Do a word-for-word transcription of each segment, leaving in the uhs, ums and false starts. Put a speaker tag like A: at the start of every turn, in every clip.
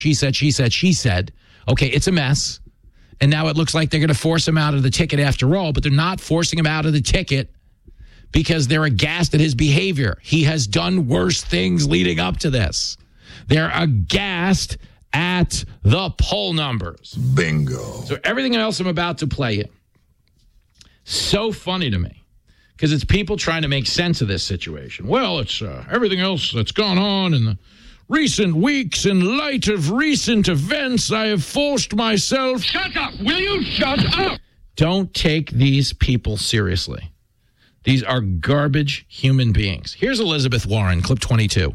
A: She said, she said, she said. Okay, it's a mess. And now it looks like they're going to force him out of the ticket after all, but they're not forcing him out of the ticket because they're aghast at his behavior. He has done worse things leading up to this. They're aghast at the poll numbers.
B: Bingo.
A: So everything else I'm about to play you, so funny to me, because it's people trying to make sense of this situation. Well, it's uh, everything else that's gone on in the recent weeks. In light of recent events, I have forced myself...
C: Shut up! Will you shut up?
A: Don't take these people seriously. These are garbage human beings. Here's Elizabeth Warren, clip twenty-two.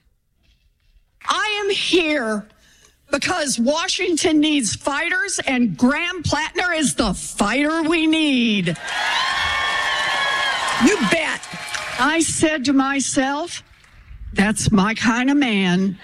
D: I am here because Washington needs fighters, and Graham Plattner is the fighter we need. You bet. I said to myself, that's my kind of man.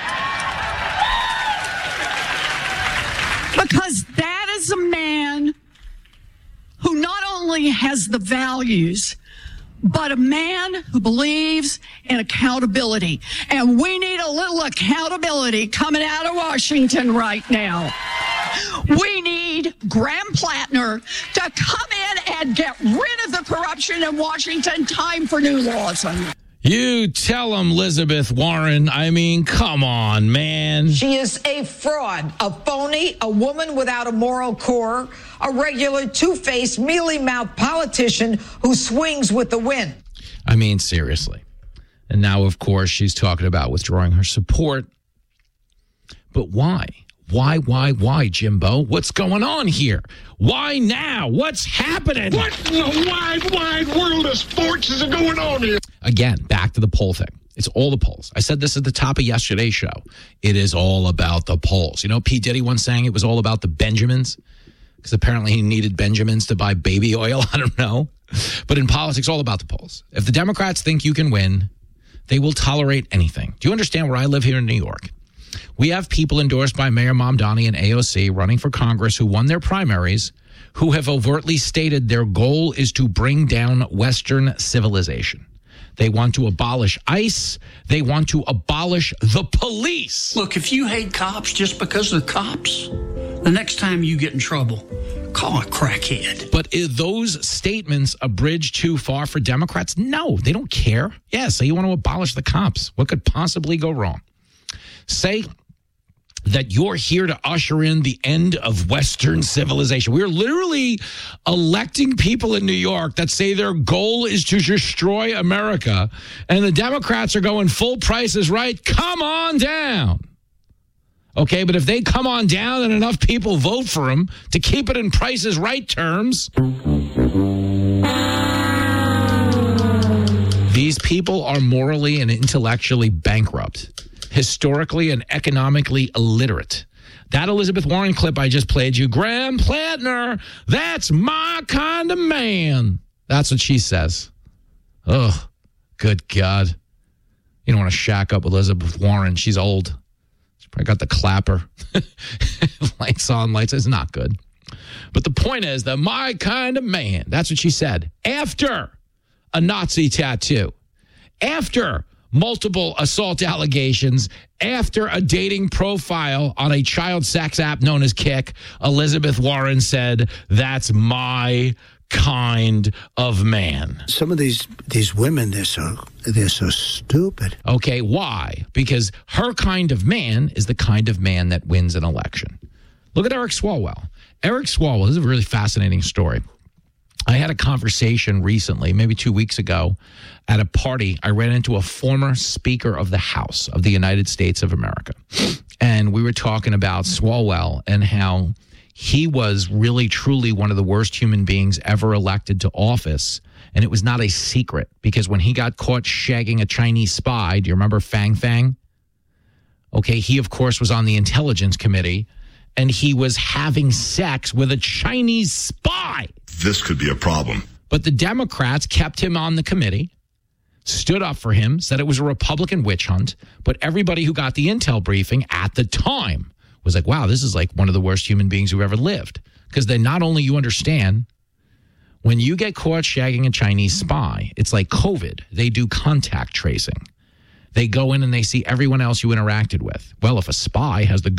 D: Because that is a man who not only has the values, but a man who believes in accountability. And we need a little accountability coming out of Washington right now. We need Graham Plattner to come in and get rid of the corruption in Washington. Time for new laws.
A: You tell him, Elizabeth Warren. I mean, come on, man.
E: She is a fraud, a phony, a woman without a moral core, a regular two-faced, mealy-mouthed politician who swings with the wind.
A: I mean, seriously. And now, of course, she's talking about withdrawing her support. But why? Why, why, why, Jimbo? What's going on here? Why now? What's happening?
C: What in the wide, wide world of sports is going on here?
A: Again, back to the poll thing. It's all the polls. I said this at the top of yesterday's show. It is all about the polls. You know, P. Diddy once saying it was all about the Benjamins, because apparently he needed Benjamins to buy baby oil. I don't know. But in politics, all about the polls. If the Democrats think you can win, they will tolerate anything. Do you understand where I live here in New York? We have people endorsed by Mayor Mamdani and A O C running for Congress who won their primaries, who have overtly stated their goal is to bring down Western civilization. They want to abolish ICE. They want to abolish the police.
F: Look, if you hate cops just because of the cops, the next time you get in trouble, call a crackhead.
A: But is those statements a bridge too far for Democrats? No, they don't care. Yeah, so you want to abolish the cops. What could possibly go wrong? Say that you're here to usher in the end of Western civilization. We're literally electing people in New York that say their goal is to destroy America, and the Democrats are going full Price is Right. Come on down. Okay, but if they come on down and enough people vote for them to keep it in Price is Right terms, these people are morally and intellectually bankrupt, historically and economically illiterate. That Elizabeth Warren clip I just played you, Graham Plattner, that's my kind of man. That's what she says. Oh, good God. You don't want to shack up with Elizabeth Warren. She's old. She's probably got the clapper. Lights on, lights. It's not good. But the point is that my kind of man, that's what she said. After a Nazi tattoo, after multiple assault allegations, after a dating profile on a child sex app known as Kik, Elizabeth Warren said, that's my kind of man.
G: Some of these these women, they're so they're so stupid.
A: Okay, why? Because her kind of man is the kind of man that wins an election. Look at Eric Swalwell. Eric Swalwell, this is a really fascinating story. I had a conversation recently, maybe two weeks ago, at a party. I ran into a former Speaker of the House of the United States of America. And we were talking about Swalwell and how he was really, truly one of the worst human beings ever elected to office. And it was not a secret, because when he got caught shagging a Chinese spy, do you remember Fang Fang? Okay, he, of course, was on the Intelligence Committee, and he was having sex with a Chinese spy.
B: This could be a problem.
A: But the Democrats kept him on the committee, stood up for him, said it was a Republican witch hunt. But everybody who got the intel briefing at the time was like, wow, this is like one of the worst human beings who ever lived. Because they not only, you understand, when you get caught shagging a Chinese spy, it's like COVID. They do contact tracing. They go in and they see everyone else you interacted with. Well, if a spy has the